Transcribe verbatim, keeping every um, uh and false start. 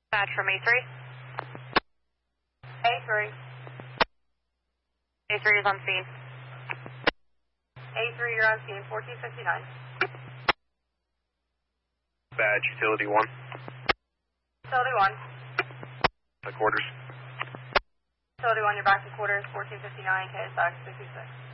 Badge from A three. A three. A three is on scene. A three, you're on scene, fourteen fifty-nine. Badge, utility one. Utility one. The quarters. Utility one, you're back to quarters, fourteen fifty-nine, K S X, sixty-six.